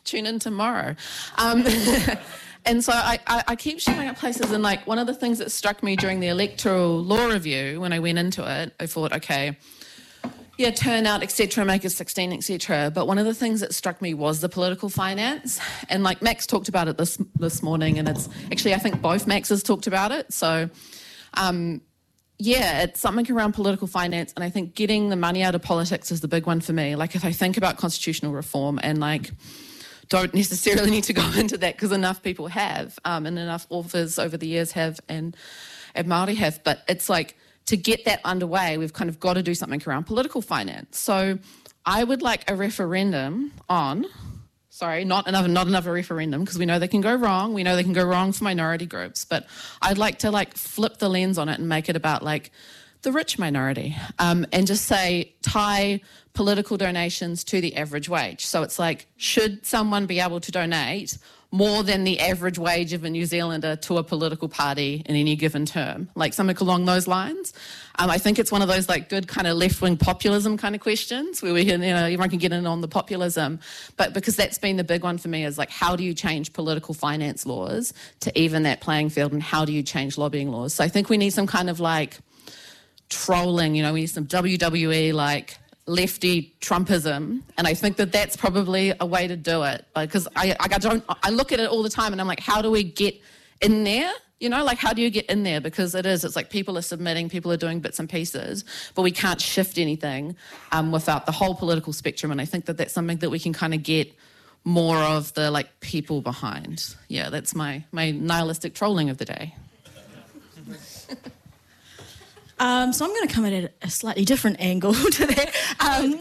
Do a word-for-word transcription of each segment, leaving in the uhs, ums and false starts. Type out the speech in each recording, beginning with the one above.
tune in tomorrow. Um, and so I, I, I keep showing up places, and like one of the things that struck me during the electoral law review when I went into it, I thought, okay, yeah, turnout, et cetera, make it sixteen, et cetera. But one of the things that struck me was the political finance. And like Max talked about it this this morning, and it's actually, I think both Maxes talked about it. So, um, yeah, it's something around political finance. And I think getting the money out of politics is the big one for me. Like if I think about constitutional reform and like, don't necessarily need to go into that because enough people have, um, and enough authors over the years have, and, and Māori have. But it's like, to get that underway, we've kind of got to do something around political finance. So I would like a referendum on, sorry, not another, not another referendum, because we know they can go wrong. We know they can go wrong for minority groups. But I'd like to like flip the lens on it and make it about like the rich minority, um, and just say tie political donations to the average wage. So it's like, should someone be able to donate more than the average wage of a New Zealander to a political party in any given term, like something along those lines? Um, I think it's one of those like good kind of left-wing populism kind of questions where we can, you know, everyone can get in on the populism, but because that's been the big one for me is like, how do you change political finance laws to even that playing field, and how do you change lobbying laws? So I think we need some kind of like trolling, you know, we need some W W E like lefty Trumpism, and I think that that's probably a way to do it, because I, I don't, I look at it all the time and I'm like, how do we get in there? You know, like how do you get in there? Because it is, it's like people are submitting, people are doing bits and pieces, but we can't shift anything um, without the whole political spectrum, and I think that that's something that we can kind of get more of the like people behind. Yeah, that's my, my nihilistic trolling of the day. Um, so I'm going to come at a slightly different angle to that. Um,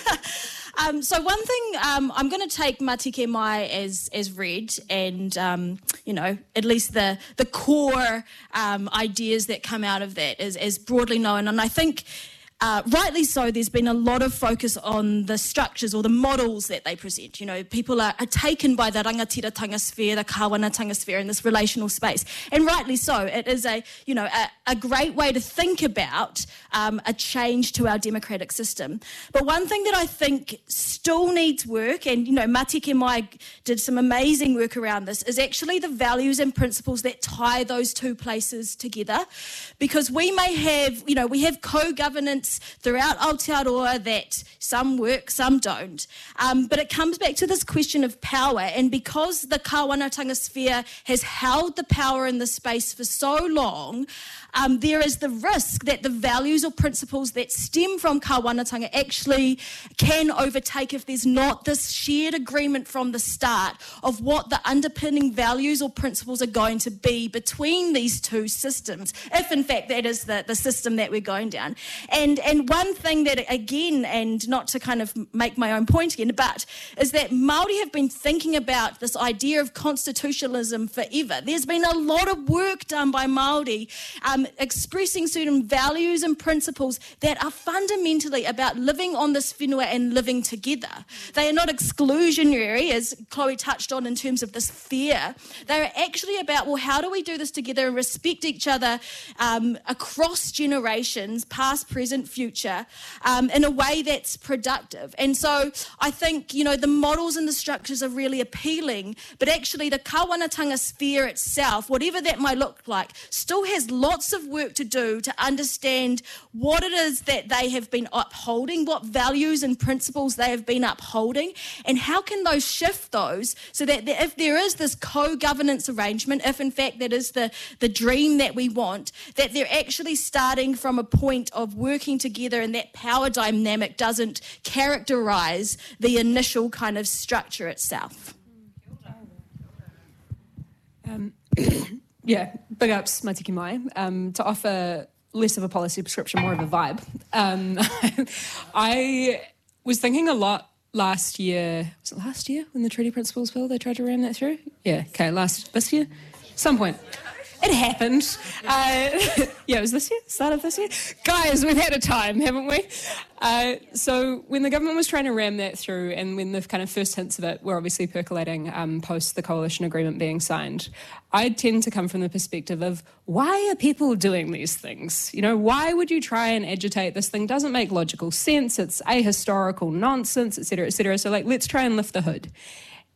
um, so one thing, um, I'm going to take Matike Mai as as read, and um, you know, at least the the core um, ideas that come out of that is as broadly known, and I think. Uh, rightly so, there's been a lot of focus on the structures or the models that they present. You know, people are, are taken by the rangatiratanga sphere, the kawanatanga sphere in this relational space. And rightly so, it is a, you know, a, a great way to think about um, a change to our democratic system. But one thing that I think still needs work, and, you know, Matike Mai did some amazing work around this, is actually the values and principles that tie those two places together. Because we may have, you know, we have co-governance throughout Aotearoa that some work, some don't. Um, but it comes back to this question of power, and because the kawanatanga sphere has held the power in the space for so long, um, there is the risk that the values or principles that stem from kawanatanga actually can overtake if there's not this shared agreement from the start of what the underpinning values or principles are going to be between these two systems, if in fact that is the, the system that we're going down. And And one thing that, again, and not to kind of make my own point again, but is that Māori have been thinking about this idea of constitutionalism forever. There's been a lot of work done by Māori um, expressing certain values and principles that are fundamentally about living on this whenua and living together. They are not exclusionary, as Chloe touched on in terms of this fear. They are actually about, well, how do we do this together and respect each other um, across generations, past, present, future, um, in a way that's productive. And so I think, you know, the models and the structures are really appealing, but actually the kawanatanga sphere itself, whatever that might look like, still has lots of work to do to understand what it is that they have been upholding, what values and principles they have been upholding, and how can those shift those so that if there is this co-governance arrangement, if in fact that is the, the dream that we want, that they're actually starting from a point of working together and that power dynamic doesn't characterise the initial kind of structure itself. Um, yeah, big ups, Matike Mai, um, to offer less of a policy prescription, more of a vibe. Um, I was thinking a lot last year, was it last year when the Treaty Principles Bill, they tried to ram that through? Yeah, okay, last, this year? Some point. It happened. Uh, yeah, it was this year? Start of this year? Guys, we've had a time, haven't we? Uh, so when the government was trying to ram that through, and when the kind of first hints of it were obviously percolating um, post the coalition agreement being signed, I tend to come from the perspective of, why are people doing these things? You know, why would you try and agitate? This thing doesn't make logical sense. It's ahistorical nonsense, et cetera, et cetera. So, like, let's try and lift the hood.